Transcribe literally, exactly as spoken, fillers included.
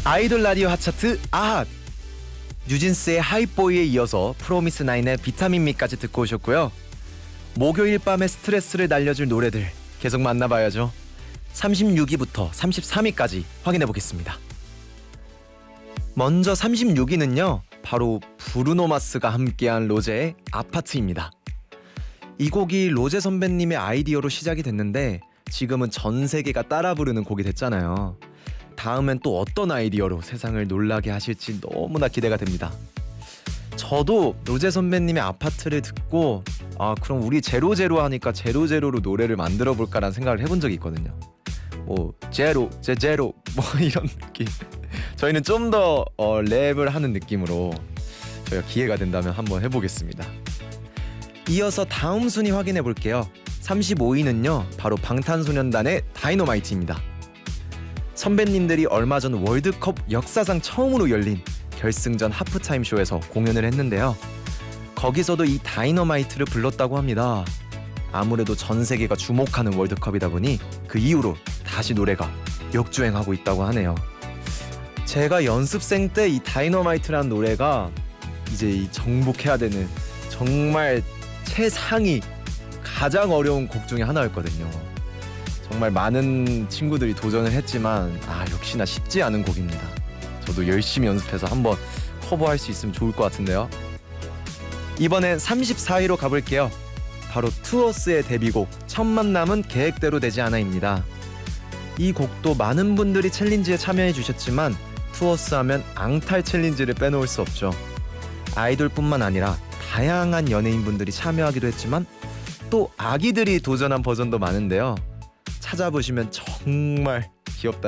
아이돌 라디오 핫차트 아핫! 뉴진스의 하이보이에 이어서 프로미스나인의 비타민미까지 듣고 오셨고요. 목요일 밤의 스트레스를 날려줄 노래들 계속 만나봐야죠. 삼십육 위부터 삼십삼 위까지 확인해보겠습니다. 먼저 삼십육 위는요, 바로 브루노마스가 함께한 로제의 아파트입니다. 이 곡이 로제 선배님의 아이디어로 시작이 됐는데 지금은 전 세계가 따라 부르는 곡이 됐잖아요. 다음엔 또 어떤 아이디어로 세상을 놀라게 하실지 너무나 기대가 됩니다. 저도 로제 선배님의 아파트를 듣고 아 그럼 우리 제로제로 하니까 제로제로로 노래를 만들어 볼까라는 생각을 해본 적이 있거든요. 뭐 제로, 제제로 뭐 이런 느낌. 저희는 좀 더 어, 랩을 하는 느낌으로 저희가 기회가 된다면 한번 해보겠습니다. 이어서 다음 순위 확인해 볼게요. 삼십오 위는요 바로 방탄소년단의 다이너마이트입니다. 선배님들이 얼마 전 월드컵 역사상 처음으로 열린 결승전 하프타임 쇼에서 공연을 했는데요. 거기서도 이 다이너마이트를 불렀다고 합니다. 아무래도 전 세계가 주목하는 월드컵이다 보니 그 이후로 다시 노래가 역주행하고 있다고 하네요. 제가 연습생 때 이 다이너마이트라는 노래가 이제 이 정복해야 되는 정말 최상위 가장 어려운 곡 중에 하나였거든요. 정말 많은 친구들이 도전을 했지만 아 역시나 쉽지 않은 곡입니다. 저도 열심히 연습해서 한번 커버할 수 있으면 좋을 것 같은데요. 이번엔 삼십사 위로 가볼게요. 바로 투어스의 데뷔곡 첫 만남은 계획대로 되지 않아입니다. 이 곡도 많은 분들이 챌린지에 참여해 주셨지만 투어스 하면 앙탈 챌린지를 빼놓을 수 없죠. 아이돌뿐만 아니라 다양한 연예인분들이 참여하기도 했지만 또 아기들이 도전한 버전도 많은데요. 찾아보시면 정말 귀엽다